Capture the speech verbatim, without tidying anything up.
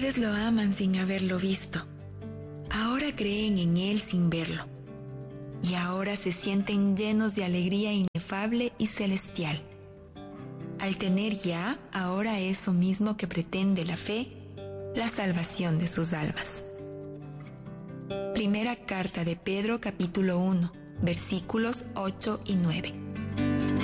Antes lo aman sin haberlo visto. Ahora creen en Él sin verlo. Y ahora se sienten llenos de alegría inefable y celestial. Al tener ya ahora eso mismo que pretende la fe, la salvación de sus almas. Primera carta de Pedro, capítulo uno, versículos ocho y nueve.